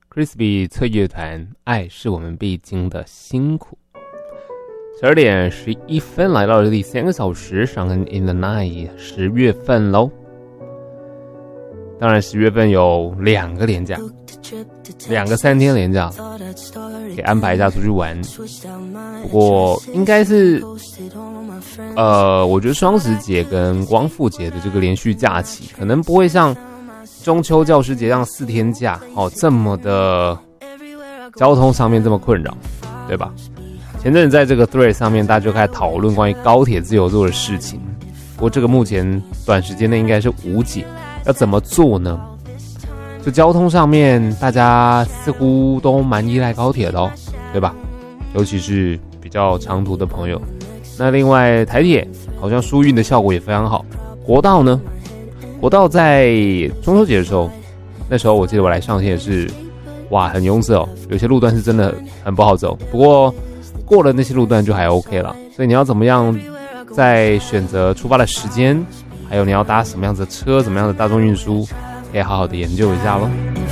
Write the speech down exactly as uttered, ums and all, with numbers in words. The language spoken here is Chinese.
Crispy 侧乐团，爱是我们必经的辛苦。十二点十一分，来到了第三个小时，上恩 in the night， 十月份喽。当然，十月份有两个连假，两个三天连假，可以安排一下出去玩。不过应该是，呃，我觉得双十节跟光复节的这个连续假期，可能不会像中秋教师节这样四天假哦这么的交通上面这么困扰，对吧？前阵子在这个 thread 上面，大家就开始讨论关于高铁自由座的事情。不过这个目前短时间内应该是无解。要怎么做呢？就交通上面，大家似乎都蛮依赖高铁的哦，对吧？尤其是比较长途的朋友。那另外台铁好像疏运的效果也非常好。国道呢？国道在中秋节的时候，那时候我记得我来上线也是，哇，很拥塞哦，有些路段是真的很不好走。不过过了那些路段就还 OK 了。所以你要怎么样在选择出发的时间？还有你要搭什么样子的车，怎么样的大众运输，可以好好的研究一下咯。